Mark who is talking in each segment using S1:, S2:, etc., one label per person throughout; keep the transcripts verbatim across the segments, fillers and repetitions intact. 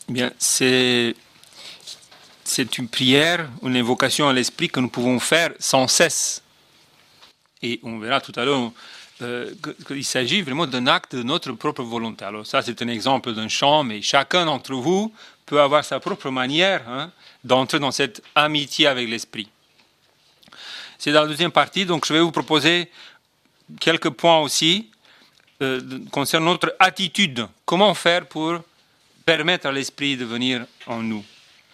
S1: Bien, c'est, c'est une prière, une invocation à l'esprit que nous pouvons faire sans cesse. Et on verra tout à l'heure euh, qu'il s'agit vraiment d'un acte de notre propre volonté. Alors ça, c'est un exemple d'un chant, mais chacun d'entre vous peut avoir sa propre manière hein, d'entrer dans cette amitié avec l'esprit. C'est dans la deuxième partie, donc je vais vous proposer quelques points aussi euh, concernant notre attitude. Comment faire pour permettre à l'esprit de venir en nous.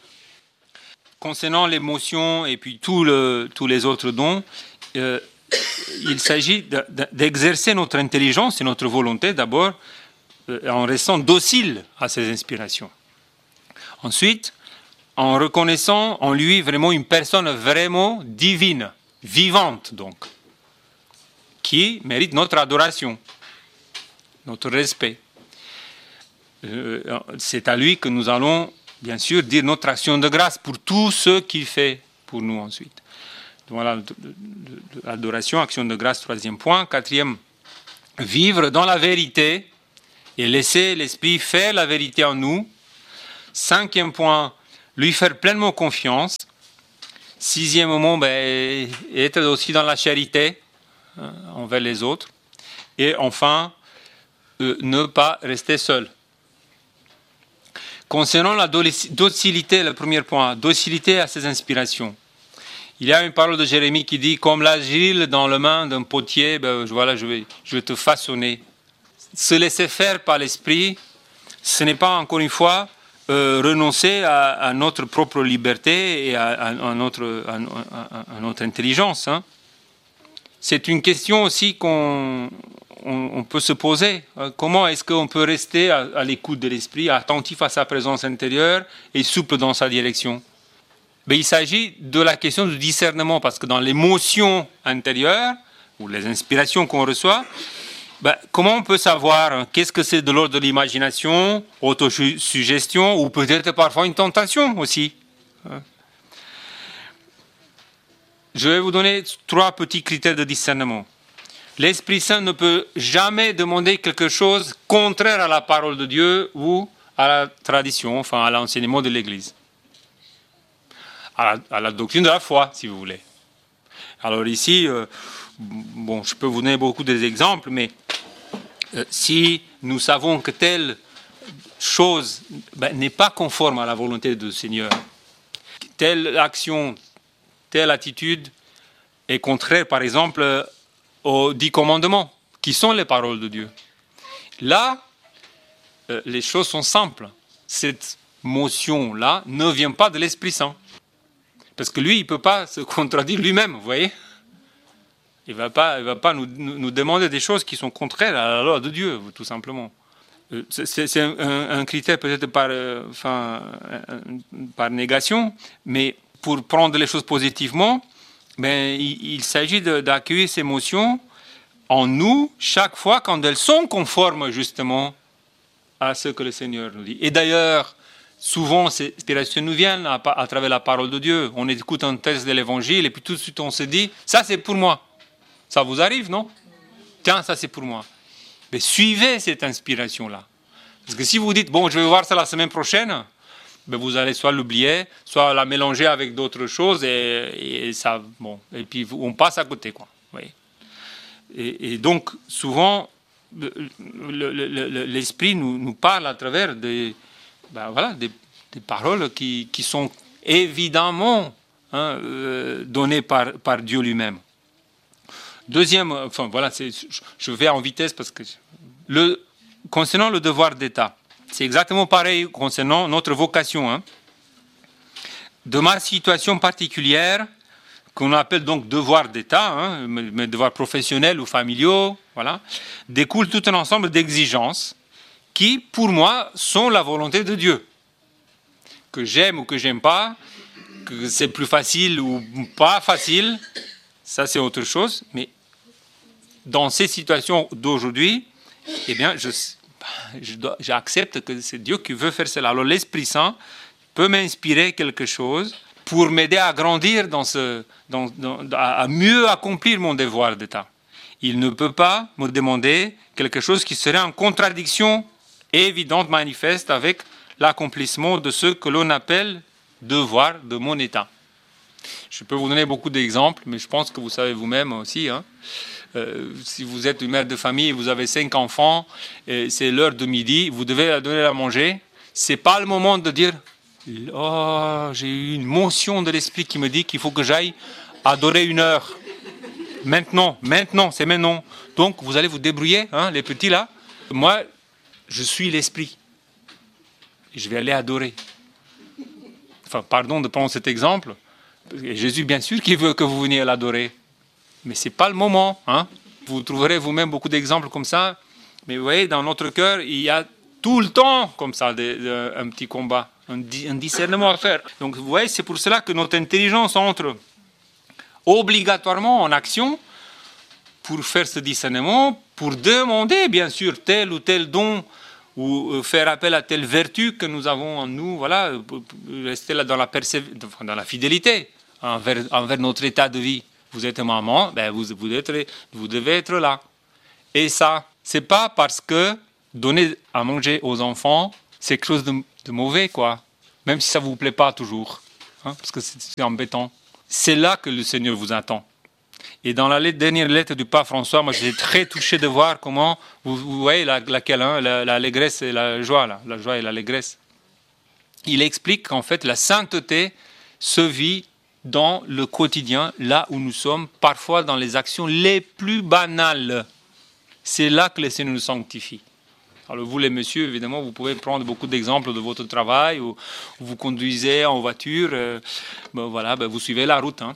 S1: Concernant l'émotion et puis tout le, tous les autres dons, euh, il s'agit de, de, d'exercer notre intelligence et notre volonté d'abord euh, en restant docile à ces inspirations. Ensuite, en reconnaissant en lui vraiment une personne vraiment divine, vivante donc, qui mérite notre adoration, notre respect. Euh, c'est à lui que nous allons, bien sûr, dire notre action de grâce pour tout ce qu'il fait pour nous ensuite. Donc voilà, adoration, action de grâce, troisième point. Quatrième, vivre dans la vérité et laisser l'Esprit faire la vérité en nous. Cinquième point, lui faire pleinement confiance. Sixième moment, ben, être aussi dans la charité hein, envers les autres. Et enfin, euh, ne pas rester seul. Concernant la docilité, le premier point, docilité à ses inspirations. Il y a une parole de Jérémie qui dit « Comme l'argile dans la main d'un potier, ben, voilà, je vais, je vais te façonner. » Se laisser faire par l'esprit, ce n'est pas, encore une fois, euh, renoncer à, à notre propre liberté et à, à, à, notre, à, à, à notre intelligence. Hein. C'est une question aussi qu'on... On, on peut se poser, comment est-ce qu'on peut rester à, à l'écoute de l'esprit, attentif à sa présence intérieure et souple dans sa direction. Mais il s'agit de la question du discernement, parce que dans l'émotion intérieure, ou les inspirations qu'on reçoit, ben, comment on peut savoir hein, qu'est-ce que c'est de l'ordre de l'imagination, autosuggestion, ou peut-être parfois une tentation aussi. Je vais vous donner trois petits critères de discernement. L'Esprit Saint ne peut jamais demander quelque chose contraire à la parole de Dieu ou à la tradition, enfin à l'enseignement de l'Église. À la, à la doctrine de la foi, si vous voulez. Alors ici, euh, bon, je peux vous donner beaucoup d'exemples, mais euh, si nous savons que telle chose ben, n'est pas conforme à la volonté du Seigneur, telle action, telle attitude est contraire, par exemple, aux dix commandements, qui sont les paroles de Dieu. Là, euh, les choses sont simples. Cette motion-là ne vient pas de l'Esprit Saint. Parce que lui, il ne peut pas se contredire lui-même, vous voyez. Il ne va pas, il va pas nous, nous demander des choses qui sont contraires à la loi de Dieu, tout simplement. Euh, c'est, c'est un, un critère peut-être par, euh, enfin, par négation, mais pour prendre les choses positivement, ben, il, il s'agit de, d'accueillir ces émotions en nous chaque fois quand elles sont conformes justement à ce que le Seigneur nous dit. Et d'ailleurs, souvent ces inspirations nous viennent à, à travers la parole de Dieu. On écoute un texte de l'Évangile et puis tout de suite on se dit « ça c'est pour moi ». Ça vous arrive, non ? Tiens, ça c'est pour moi. Mais suivez cette inspiration-là. Parce que si vous dites « bon, je vais voir ça la semaine prochaine », ben vous allez soit l'oublier, soit la mélanger avec d'autres choses et, et ça, bon, et puis on passe à côté, quoi. Oui. Et, et donc souvent le, le, le, l'esprit nous, nous parle à travers des, ben voilà, des, des paroles qui, qui sont évidemment hein, euh, données par, par Dieu lui-même. Deuxième, enfin voilà, c'est, je vais en vitesse parce que le, concernant le devoir d'État. C'est exactement pareil concernant notre vocation. Hein. De ma situation particulière, qu'on appelle donc devoir d'État, hein, mes devoirs professionnels ou familiaux, voilà, découle tout un ensemble d'exigences qui, pour moi, sont la volonté de Dieu. Que j'aime ou que j'aime pas, que c'est plus facile ou pas facile, ça c'est autre chose. Mais dans ces situations d'aujourd'hui, eh bien, je Je dois, j'accepte que c'est Dieu qui veut faire cela. Alors l'Esprit Saint peut m'inspirer quelque chose pour m'aider à grandir, dans ce, dans, dans, à mieux accomplir mon devoir d'État. Il ne peut pas me demander quelque chose qui serait en contradiction évidente, manifeste avec l'accomplissement de ce que l'on appelle devoir de mon état. Je peux vous donner beaucoup d'exemples, mais je pense que vous savez vous-même aussi. Hein. Euh, si vous êtes une mère de famille et vous avez cinq enfants, et c'est l'heure de midi, vous devez leur donner à manger. C'est pas le moment de dire « Oh, j'ai eu une motion de l'esprit qui me dit qu'il faut que j'aille adorer une heure. » Maintenant, maintenant, c'est maintenant. Donc, vous allez vous débrouiller, hein, les petits là. Moi, je suis l'esprit. Je vais aller adorer. Enfin, pardon de prendre cet exemple. Et Jésus, bien sûr, qui veut que vous veniez l'adorer. Mais ce n'est pas le moment. Hein. Vous trouverez vous-même beaucoup d'exemples comme ça. Mais vous voyez, dans notre cœur, il y a tout le temps, comme ça, de, de, un petit combat, un, un discernement à faire. Donc, vous voyez, c'est pour cela que notre intelligence entre obligatoirement en action pour faire ce discernement, pour demander, bien sûr, tel ou tel don ou faire appel à telle vertu que nous avons en nous, voilà, rester là dans la, persév... dans la fidélité envers, envers notre état de vie. Vous êtes maman, ben vous, vous, êtes, vous devez être là. Et ça, c'est pas parce que donner à manger aux enfants, c'est quelque chose de, de mauvais, quoi. Même si ça ne vous plaît pas toujours, hein, parce que c'est, c'est embêtant. C'est là que le Seigneur vous attend. Et dans la dernière lettre du pape François, moi j'étais très touché de voir comment, vous, vous voyez la, laquelle, hein, la, l'allégresse et la joie, là, la joie et l'allégresse. Il explique qu'en fait la sainteté se vit dans le quotidien, là où nous sommes, parfois dans les actions les plus banales. C'est là que le Seigneur nous sanctifie. Alors vous les messieurs, évidemment, vous pouvez prendre beaucoup d'exemples de votre travail, où vous conduisez en voiture, euh, ben voilà, ben vous suivez la route, hein.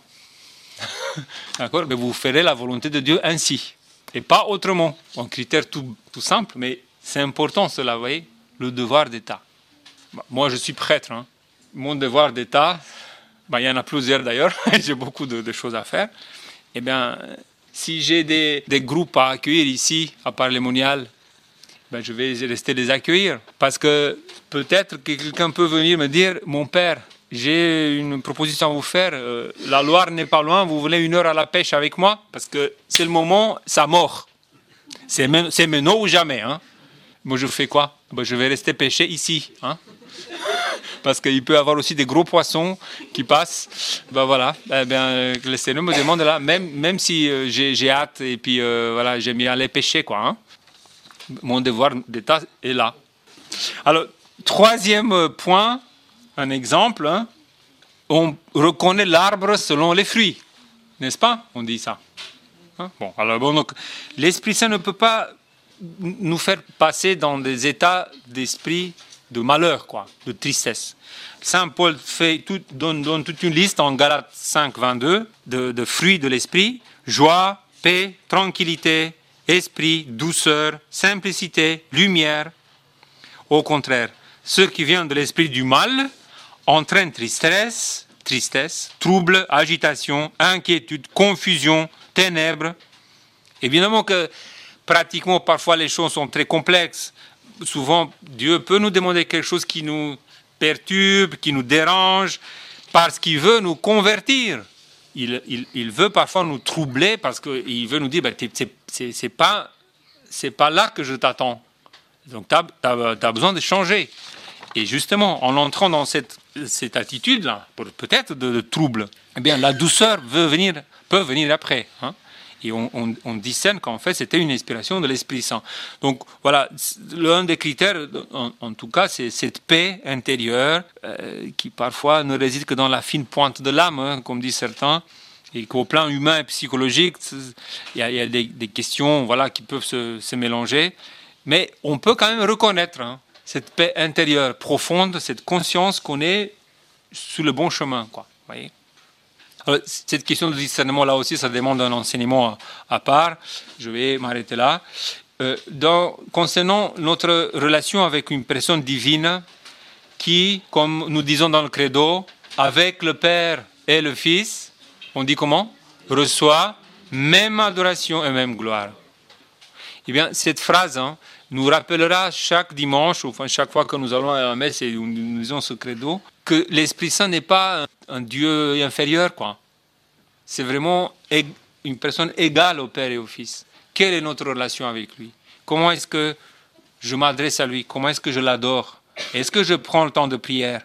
S1: D'accord, mais vous ferez la volonté de Dieu ainsi, et pas autrement. Un critère tout, tout simple, mais c'est important cela, vous voyez, le devoir d'État. Moi, je suis prêtre. Hein. Mon devoir d'État, ben, il y en a plusieurs d'ailleurs, j'ai beaucoup de, de choses à faire. Eh bien, si j'ai des, des groupes à accueillir ici, à Parlemonial, ben, je vais rester les accueillir. Parce que peut-être que quelqu'un peut venir me dire, mon père, j'ai une proposition à vous faire. Euh, la Loire n'est pas loin. Vous voulez une heure à la pêche avec moi? Parce que c'est le moment, ça mord. C'est, men- c'est maintenant ou jamais. Hein. Moi, je fais quoi? Ben, je vais rester pêcher ici. Hein. Parce qu'il peut y avoir aussi des gros poissons qui passent. Ben voilà. Eh bien, le Seigneur me demande là, même, même si euh, j'ai, j'ai hâte et puis euh, voilà, j'aime bien aller pêcher, quoi. Hein. Mon devoir d'État est là. Alors, troisième point. Un exemple, hein, on reconnaît l'arbre selon les fruits, n'est-ce pas? On dit ça. Hein? Bon, alors bon, donc, l'Esprit Saint ne peut pas nous faire passer dans des états d'esprit de malheur, quoi, de tristesse. Saint Paul fait tout, donne, donne toute une liste en Galates cinq, vingt-deux de, de fruits de l'esprit: joie, paix, tranquillité, esprit, douceur, simplicité, lumière. Au contraire, ce qui vient de l'esprit du mal entraîne tristesse, tristesse, trouble, agitation, inquiétude, confusion, ténèbres. Évidemment que pratiquement parfois les choses sont très complexes. Souvent Dieu peut nous demander quelque chose qui nous perturbe, qui nous dérange, parce qu'il veut nous convertir. Il, il, il veut parfois nous troubler parce qu'il veut nous dire ben, c'est, c'est, c'est, pas, c'est pas là que je t'attends. Donc tu as besoin de changer. Et justement, en entrant dans cette, cette attitude-là, peut-être de, de trouble, eh bien, la douceur veut venir, peut venir après. Hein. Et on, on, on discerne qu'en fait, c'était une inspiration de l'Esprit Saint. Donc, voilà, l'un des critères, en, en tout cas, c'est cette paix intérieure euh, qui parfois ne réside que dans la fine pointe de l'âme, hein, comme disent certains, et qu'au plan humain et psychologique, il y a, il y a des, des questions voilà, qui peuvent se, se mélanger. Mais on peut quand même reconnaître hein, cette paix intérieure profonde, cette conscience qu'on est sur le bon chemin, quoi. Voyez. Alors, cette question de discernement, là aussi, ça demande un enseignement à, à part. Je vais m'arrêter là. Euh, dans, concernant notre relation avec une personne divine qui, comme nous disons dans le credo, avec le Père et le Fils, on dit comment? Reçoit même adoration et même gloire. Eh bien, cette phrase hein, nous rappellera chaque dimanche, ou enfin chaque fois que nous allons à la messe et nous, nous disons ce credo, que l'Esprit Saint n'est pas un, un Dieu inférieur, quoi. C'est vraiment une personne égale au Père et au Fils. Quelle est notre relation avec lui? Comment est-ce que je m'adresse à lui? Comment est-ce que je l'adore? Est-ce que je prends le temps de prière?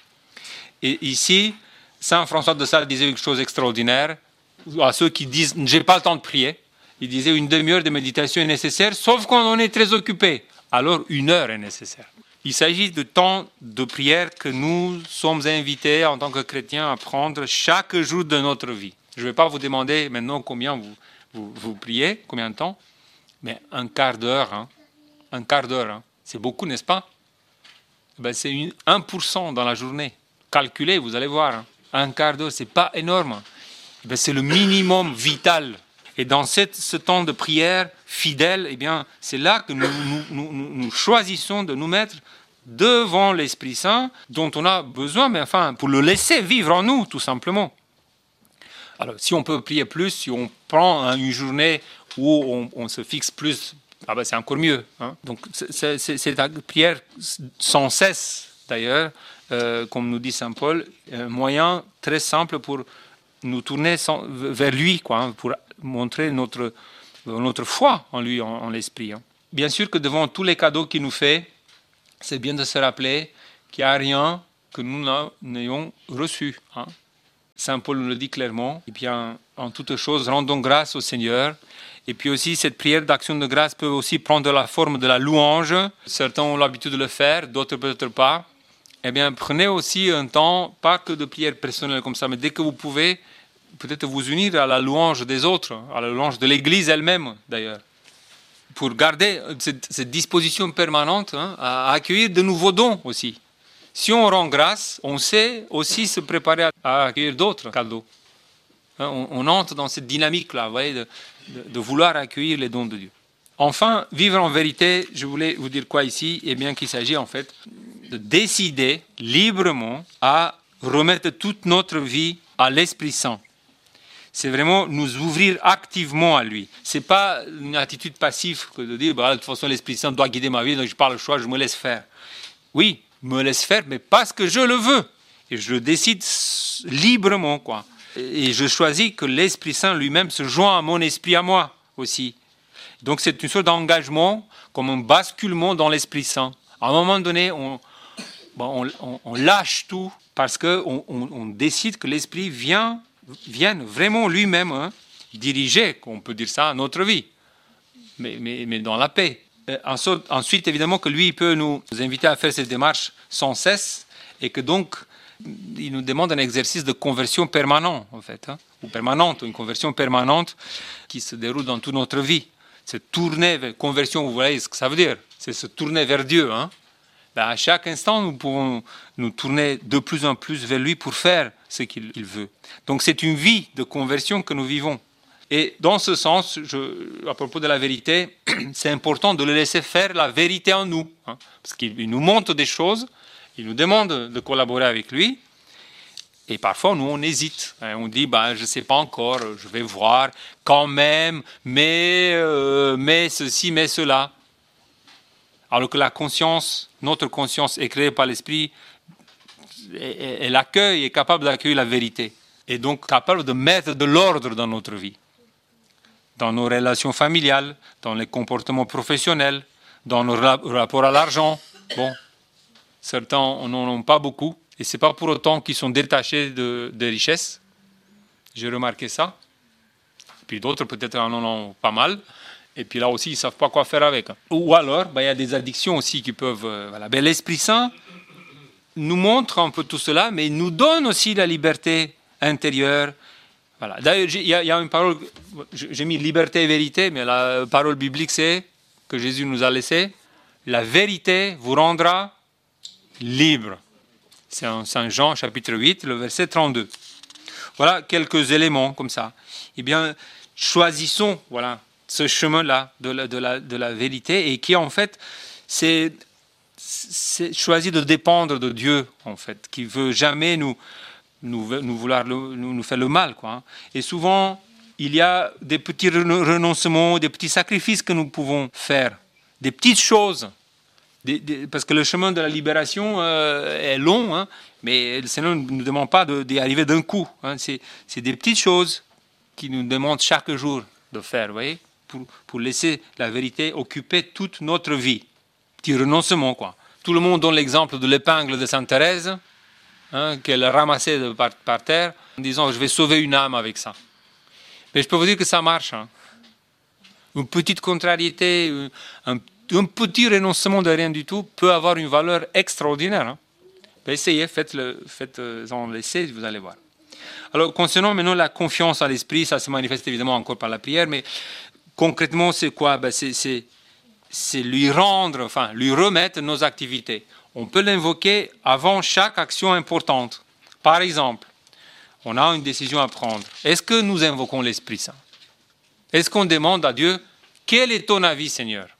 S1: Et ici, Saint François de Sales disait quelque chose d'extraordinaire à ceux qui disent « j'ai pas le temps de prier ». Il disait une demi-heure de méditation est nécessaire, sauf quand on est très occupé. Alors une heure est nécessaire. Il s'agit de temps de prière que nous sommes invités en tant que chrétiens à prendre chaque jour de notre vie. Je ne vais pas vous demander maintenant combien vous, vous, vous priez, combien de temps, mais un quart d'heure, hein, un quart d'heure, hein, c'est beaucoup, n'est-ce pas? Ben, c'est une, un pour cent dans la journée. Calculez, vous allez voir, hein. Un quart d'heure, ce n'est pas énorme. Ben, c'est le minimum vital. Et dans cette, ce temps de prière fidèle, eh bien, c'est là que nous, nous, nous, nous choisissons de nous mettre devant l'Esprit Saint, dont on a besoin, mais enfin, pour le laisser vivre en nous, tout simplement. Alors, si on peut prier plus, si on prend une journée où on, on se fixe plus, ah ben, c'est encore mieux. Hein. Donc, c'est, c'est, c'est la prière sans cesse, d'ailleurs, euh, comme nous dit Saint Paul, un moyen très simple pour nous tourner sans, vers lui, quoi, hein, pour montrer notre, notre foi en lui, en, en l'Esprit. Hein. Bien sûr que devant tous les cadeaux qu'il nous fait, c'est bien de se rappeler qu'il n'y a rien que nous n'ayons reçu. Hein. Saint Paul nous le dit clairement. Et bien, en toutes choses, rendons grâce au Seigneur. Et puis aussi, cette prière d'action de grâce peut aussi prendre la forme de la louange. Certains ont l'habitude de le faire, d'autres peut-être pas. Eh bien, prenez aussi un temps, pas que de prière personnelle comme ça, mais dès que vous pouvez, peut-être vous unir à la louange des autres, à la louange de l'Église elle-même, d'ailleurs, pour garder cette, cette disposition permanente, hein, à accueillir de nouveaux dons aussi. Si on rend grâce, on sait aussi se préparer à, à accueillir d'autres cadeaux. Hein, on, on entre dans cette dynamique-là, vous voyez, de, de, de vouloir accueillir les dons de Dieu. Enfin, vivre en vérité, je voulais vous dire quoi ici? Eh bien qu'il s'agit en fait de décider librement à remettre toute notre vie à l'Esprit Saint. C'est vraiment nous ouvrir activement à lui. Ce n'est pas une attitude passive que de dire bah, de toute façon l'Esprit Saint doit guider ma vie, donc je n'ai pas le choix, je me laisse faire. Oui, me laisse faire, mais parce que je le veux. Et je le décide librement, quoi. Et je choisis que l'Esprit Saint lui-même se joint à mon esprit, à moi aussi. Donc c'est une sorte d'engagement, comme un basculement dans l'Esprit Saint. À un moment donné, on, bon, on, on lâche tout parce qu'on on, on décide que l'Esprit vient, vienne vraiment lui-même hein, diriger, on peut dire ça, notre vie, mais, mais, mais dans la paix. Ensuite, évidemment, que lui, il peut nous inviter à faire cette démarche sans cesse et que donc, il nous demande un exercice de conversion permanent, en fait, hein, ou permanente, une conversion permanente qui se déroule dans toute notre vie. C'est tourner vers conversion, vous voyez ce que ça veut dire, c'est se tourner vers Dieu. Hein. Ben, à chaque instant, nous pouvons nous tourner de plus en plus vers lui pour faire ce qu'il veut. Donc, c'est une vie de conversion que nous vivons. Et dans ce sens, je, à propos de la vérité, c'est important de le laisser faire la vérité en nous. Hein, parce qu'il nous montre des choses, il nous demande de collaborer avec lui. Et parfois, nous, on hésite. Hein, on dit, bah, je ne sais pas encore, je vais voir quand même, mais, euh, mais ceci, mais cela. Alors que la conscience, notre conscience est créée par l'Esprit, elle accueille, est capable d'accueillir la vérité. Et donc capable de mettre de l'ordre dans notre vie. Dans nos relations familiales, dans les comportements professionnels, dans nos rapports à l'argent. Bon, certains n'en ont pas beaucoup, et ce n'est pas pour autant qu'ils sont détachés de, de richesses. J'ai remarqué ça. Et puis d'autres peut-être en ont pas mal, et puis là aussi ils ne savent pas quoi faire avec. Ou alors, ben, il y a des addictions aussi qui peuvent... Euh, voilà. Ben, l'Esprit Saint nous montre un peu tout cela, mais il nous donne aussi la liberté intérieure. Voilà. D'ailleurs, il y, y a une parole, j'ai mis liberté et vérité, mais la parole biblique c'est, que Jésus nous a laissée, la vérité vous rendra libre. C'est en Saint Jean chapitre huit, le verset trente-deux. Voilà quelques éléments comme ça. Eh bien, choisissons voilà, ce chemin-là de la, de, la, de la vérité et qui en fait, c'est, c'est choisir de dépendre de Dieu en fait, qui ne veut jamais nous... Nous, nous vouloir le, nous, nous faire le mal. Quoi. Et souvent, il y a des petits renoncements, des petits sacrifices que nous pouvons faire, des petites choses. Des, des, parce que le chemin de la libération euh, est long, hein, mais le Seigneur ne nous demande pas d'y arriver d'un coup. Hein. C'est, c'est des petites choses qu'il nous demande chaque jour de faire, vous voyez, pour, pour laisser la vérité occuper toute notre vie. Petit renoncement, quoi. Tout le monde donne l'exemple de l'épingle de Sainte Thérèse, hein, qu'elle a ramassée de par, par terre, en disant « je vais sauver une âme avec ça ». Mais je peux vous dire que ça marche. Hein. Une petite contrariété, un, un petit renoncement de rien du tout peut avoir une valeur extraordinaire. Hein. Ben essayez, faites-le, faites-en l'essai, vous allez voir. Alors, concernant maintenant la confiance à l'esprit, ça se manifeste évidemment encore par la prière, mais concrètement, c'est quoi? Ben c'est, c'est, c'est lui rendre, enfin, lui remettre nos activités. On peut l'invoquer avant chaque action importante. Par exemple, on a une décision à prendre. Est-ce que nous invoquons l'Esprit Saint? Est-ce qu'on demande à Dieu, quel est ton avis, Seigneur?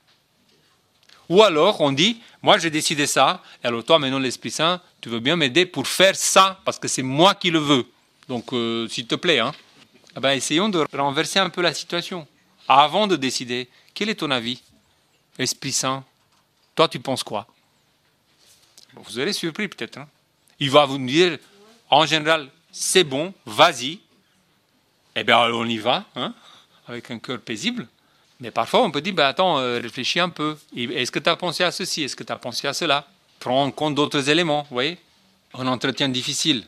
S1: Ou alors, on dit, moi j'ai décidé ça, et alors toi, maintenant l'Esprit Saint, tu veux bien m'aider pour faire ça, parce que c'est moi qui le veux. Donc, euh, s'il te plaît, hein. Eh ben, essayons de renverser un peu la situation. Avant de décider, quel est ton avis? Esprit Saint, toi tu penses quoi? Bon, vous serez surpris peut-être. Hein. Il va vous dire, en général, c'est bon, vas-y. Eh bien, on y va, hein, avec un cœur paisible. Mais parfois, on peut dire, ben, attends, euh, réfléchis un peu. Est-ce que tu as pensé à ceci? Est-ce que tu as pensé à cela? Prends en compte d'autres éléments, vous voyez. Un entretien difficile,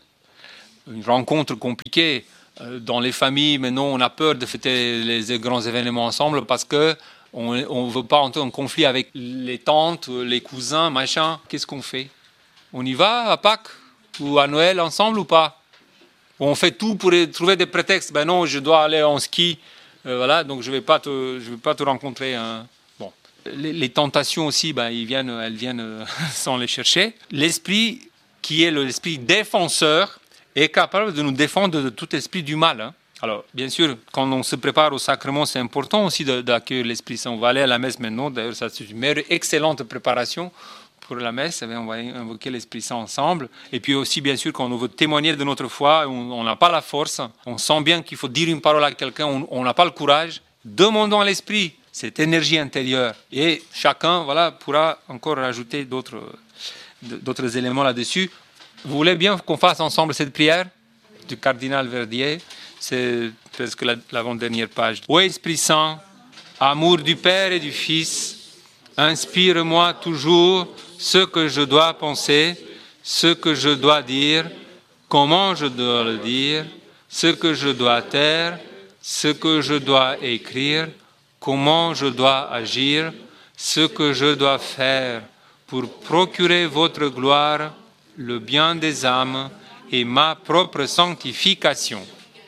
S1: une rencontre compliquée. Euh, dans les familles, maintenant, on a peur de fêter les grands événements ensemble parce que on ne veut pas entrer en conflit avec les tantes, les cousins, machin. Qu'est-ce qu'on fait? On y va à Pâques ou à Noël ensemble ou pas? On fait tout pour trouver des prétextes. Ben non, je dois aller en ski. Euh, voilà, donc je ne vais pas te, je vais pas te rencontrer. Hein. Bon. Les, les tentations aussi, ben, ils viennent, elles viennent euh, sans les chercher. L'esprit, qui est l'esprit défenseur, est capable de nous défendre de tout esprit du mal. Hein. Alors, bien sûr, quand on se prépare au sacrement, c'est important aussi d'accueillir l'Esprit Saint. On va aller à la messe maintenant. D'ailleurs, ça, c'est une excellente préparation pour la messe. On va invoquer l'Esprit Saint ensemble. Et puis aussi, bien sûr, quand on veut témoigner de notre foi, on n'a pas la force. On sent bien qu'il faut dire une parole à quelqu'un. On n'a pas le courage. Demandons à l'Esprit cette énergie intérieure. Et chacun, voilà, pourra encore rajouter d'autres, d'autres éléments là-dessus. Vous voulez bien qu'on fasse ensemble cette prière du cardinal Verdier? C'est presque l'avant-dernière page. Ô Esprit Saint, amour du Père et du Fils, inspire-moi toujours ce que je dois penser, ce que je dois dire, comment je dois le dire, ce que je dois taire, ce que je dois écrire, comment je dois agir, ce que je dois faire pour procurer votre gloire, le bien des âmes et ma propre sanctification.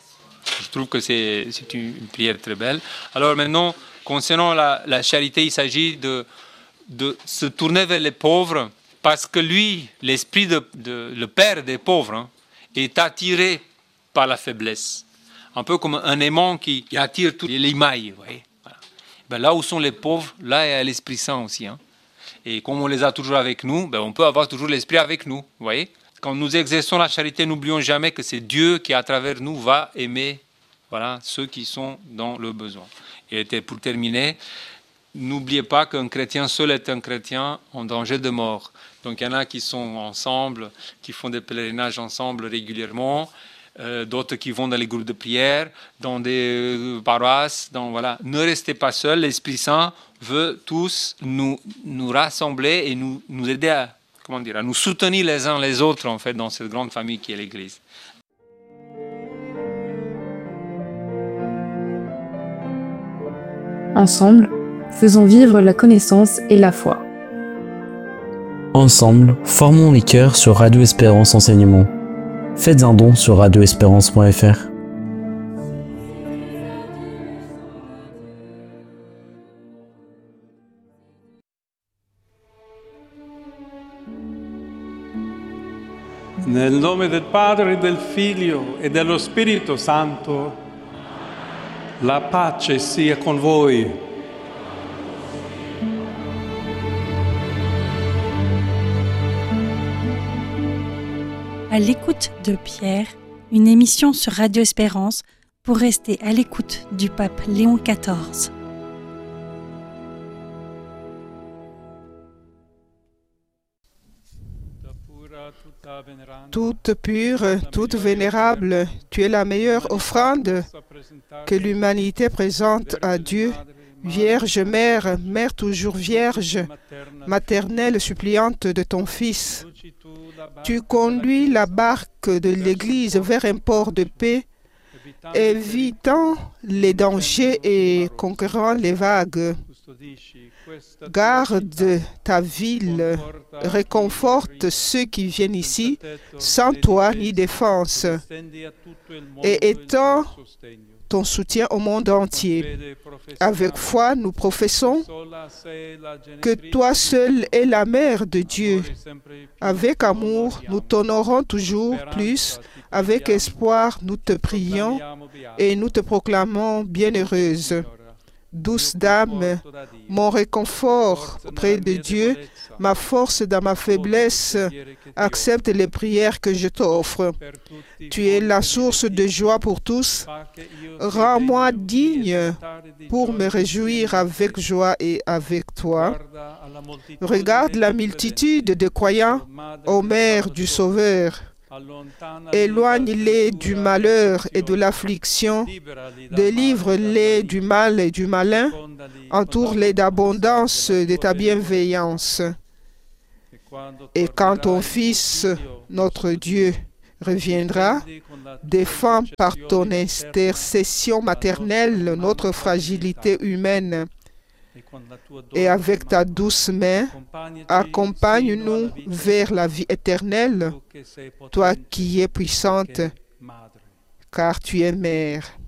S1: Je trouve que c'est, c'est une, une prière très belle. Alors maintenant, concernant la, la charité, il s'agit de, de se tourner vers les pauvres parce que lui, l'esprit de, de le Père des pauvres, hein, est attiré par la faiblesse. Un peu comme un aimant qui, qui attire toutes les mailles. Vous voyez, voilà. Ben là où sont les pauvres, là il y a l'Esprit Saint aussi. Hein. Et comme on les a toujours avec nous, ben on peut avoir toujours l'Esprit avec nous. Vous voyez. Quand nous exerçons la charité, n'oublions jamais que c'est Dieu qui, à travers nous, va aimer voilà, ceux qui sont dans le besoin. Et pour terminer, n'oubliez pas qu'un chrétien seul est un chrétien en danger de mort. Donc il y en a qui sont ensemble, qui font des pèlerinages ensemble régulièrement, euh, d'autres qui vont dans les groupes de prière, dans des euh, paroisses. Donc, voilà. Ne restez pas seuls, l'Esprit Saint veut tous nous, nous rassembler et nous, nous aider à, comment dire, à nous soutenir les uns les autres en fait, dans cette grande famille qui est l'Église.
S2: Ensemble, faisons vivre la connaissance et la foi.
S3: Ensemble, formons les cœurs sur Radio Espérance Enseignement. Faites un don sur radio espérance point f r.
S4: Nel nome del Padre, del Figlio e dello Spirito Santo, la pace sia con voi.
S5: À l'écoute de Pierre, une émission sur Radio Espérance pour rester à l'écoute du pape Léon quatorze.
S6: Toute pure, toute vénérable, tu es la meilleure offrande que l'humanité présente à Dieu Vierge Mère, Mère toujours vierge, maternelle suppliante de ton Fils, tu conduis la barque de l'Église vers un port de paix, évitant les dangers et conquérant les vagues. Garde ta ville, réconforte ceux qui viennent ici sans toi ni défense, et étends ton soutien au monde entier. Avec foi, nous professons que toi seul es la mère de Dieu. Avec amour, nous t'honorons toujours plus. Avec espoir, nous te prions et nous te proclamons bienheureuse. Douce dame, mon réconfort auprès de Dieu, ma force dans ma faiblesse, accepte les prières que je t'offre. Tu es la source de joie pour tous. Rends-moi digne pour me réjouir avec joie et avec toi. Regarde la multitude de croyants, ô Mère du Sauveur. Éloigne-les du malheur et de l'affliction, délivre-les du mal et du malin, entoure-les d'abondance de ta bienveillance. Et quand ton Fils, notre Dieu, reviendra, défends par ton intercession maternelle notre fragilité humaine. Et avec ta douce main, accompagne-nous vers la vie éternelle, toi qui es puissante, car tu es mère.